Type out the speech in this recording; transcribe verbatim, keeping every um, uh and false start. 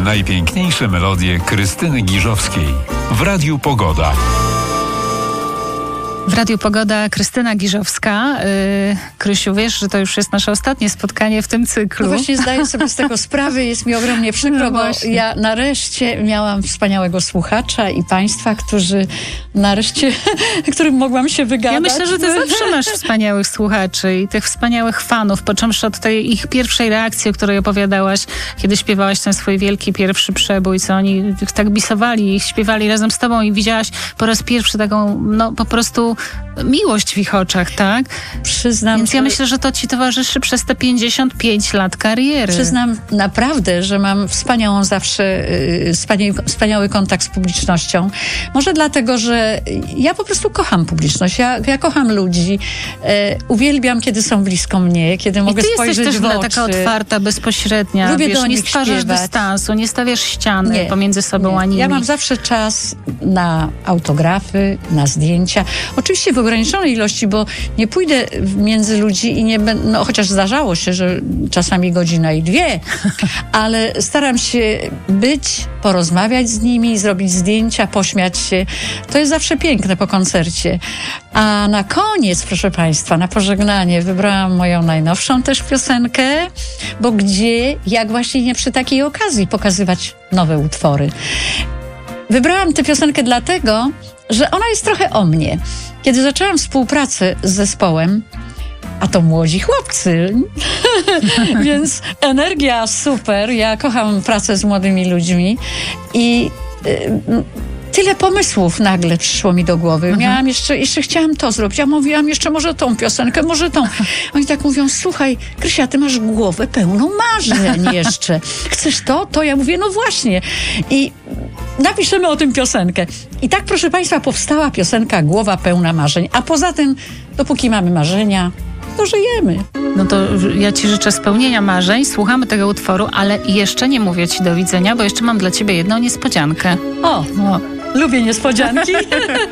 najpiękniejsze melodie Krystyny Giżowskiej w Radiu Pogoda. W Radiu Pogoda Krystyna Giżowska. Yy, Krysiu, wiesz, że to już jest nasze ostatnie spotkanie w tym cyklu. No właśnie zdaję sobie z tego sprawę, jest mi ogromnie przykro, no bo ja nareszcie miałam wspaniałego słuchacza i państwa, którzy nareszcie, którym mogłam się wygadać. Ja myślę, że ty zawsze masz wspaniałych słuchaczy i tych wspaniałych fanów, począwszy od tej ich pierwszej reakcji, o której opowiadałaś, kiedy śpiewałaś ten swój wielki pierwszy przebój, co oni tak bisowali i śpiewali razem z tobą i widziałaś po raz pierwszy taką, no po prostu miłość w ich oczach, tak? Przyznam, Więc ja że... myślę, że to ci towarzyszy przez te pięćdziesiąt pięć lat kariery. Przyznam naprawdę, że mam wspaniałą zawsze, yy, wspaniały, wspaniały kontakt z publicznością. Może dlatego, że ja po prostu kocham publiczność. Ja, ja kocham ludzi. Yy, uwielbiam, kiedy są blisko mnie, kiedy mogę spojrzeć w oczy. I ty jesteś też taka otwarta, bezpośrednia. Lubię Wiesz, do nie nich stwarzasz śpiewać. dystansu, nie stawiasz ściany nie, pomiędzy sobą nie. a nimi. Ja mam zawsze czas na autografy, na zdjęcia. Oczywiście w ograniczonej ilości, bo nie pójdę między ludzi i nie będę, no chociaż zdarzało się, że czasami godzina i dwie, ale staram się być, porozmawiać z nimi, zrobić zdjęcia, pośmiać się. To jest zawsze piękne po koncercie. A na koniec, proszę Państwa, na pożegnanie wybrałam moją najnowszą też piosenkę, bo gdzie, jak właśnie nie przy takiej okazji pokazywać nowe utwory. Wybrałam tę piosenkę dlatego, że ona jest trochę o mnie. Kiedy zaczęłam współpracę z zespołem, a to młodzi chłopcy, więc energia super. Ja kocham pracę z młodymi ludźmi i y, tyle pomysłów nagle przyszło mi do głowy. Mhm. Miałam jeszcze, jeszcze chciałam to zrobić. Ja mówiłam jeszcze może tą piosenkę, może tą. Oni tak mówią, słuchaj, Krysia, ty masz głowę pełną marzeń jeszcze. Chcesz to? To ja mówię, no właśnie. I napiszemy o tym piosenkę. I tak, proszę Państwa, powstała piosenka Głowa pełna marzeń. A poza tym, dopóki mamy marzenia, to żyjemy. No to ja ci życzę spełnienia marzeń. Słuchamy tego utworu, ale jeszcze nie mówię ci do widzenia, bo jeszcze mam dla ciebie jedną niespodziankę. O, no, lubię niespodzianki.